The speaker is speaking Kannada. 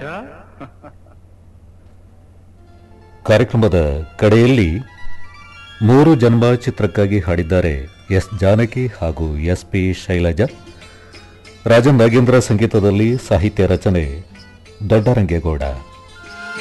ಕಾರ್ಯಕ್ರಮದ ಕಡೆಯಲ್ಲಿ 3 ಜನ್ಮ ಚಿತ್ರಕ್ಕಾಗಿ ಹಾಡಿದ್ದಾರೆ ಎಸ್ ಜಾನಕಿ ಹಾಗೂ ಎಸ್ ಪಿ ಶೈಲಜಾ. ರಾಜನ್ ನಾಗೇಂದ್ರ ಸಂಗೀತದಲ್ಲಿ ಸಾಹಿತ್ಯ ರಚನೆ ದೊಡ್ಡರಂಗೇಗೌಡ.